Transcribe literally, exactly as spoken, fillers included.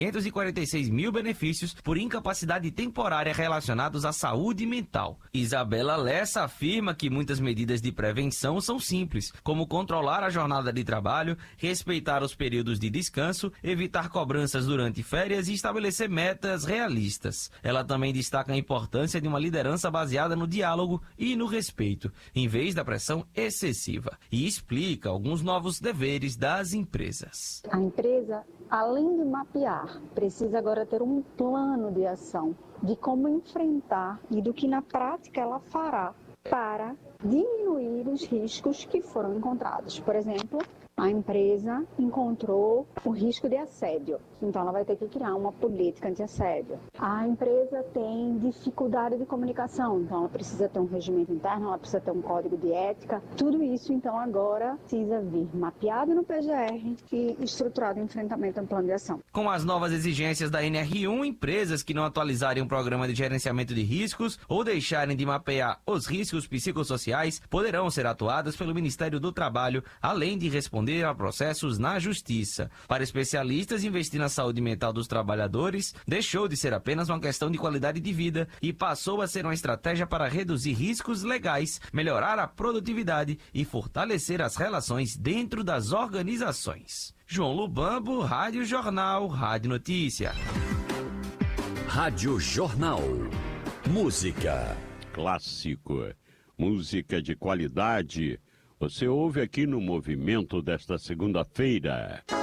quinhentos e quarenta e seis mil benefícios por incapacidade temporária relacionados à saúde mental. Isabela Lessa afirma que muitas medidas de prevenção são simples, como controlar a jornada de trabalho, respeitar os períodos de descanso, evitar cobranças durante férias e estabelecer metas realistas. Ela também destaca a importância de uma liderança baseada no diálogo e no respeito, em vez da pressão excessiva, e explica alguns novos deveres das empresas. A empresa, além de mapear, precisa agora ter um plano de ação de como enfrentar e do que na prática ela fará para diminuir os riscos que foram encontrados. Por exemplo, a empresa encontrou o risco de assédio, então ela vai ter que criar uma política anti-assédio. A empresa tem dificuldade de comunicação, então ela precisa ter um regimento interno, ela precisa ter um código de ética. Tudo isso, então, agora precisa vir mapeado no P G R e estruturado em enfrentamento ao plano de ação. Com as novas exigências da N R um, empresas que não atualizarem o programa de gerenciamento de riscos ou deixarem de mapear os riscos psicossociais poderão ser atuadas pelo Ministério do Trabalho, além de responder a processos na Justiça. Para especialistas, investir na saúde mental dos trabalhadores deixou de ser apenas uma questão de qualidade de vida e passou a ser uma estratégia para reduzir riscos legais, melhorar a produtividade e fortalecer as relações dentro das organizações. João Lubambo, Rádio Jornal, Rádio Notícia. Rádio Jornal. Música. Clássico. Música de qualidade. Você ouve aqui no Movimento desta segunda-feira.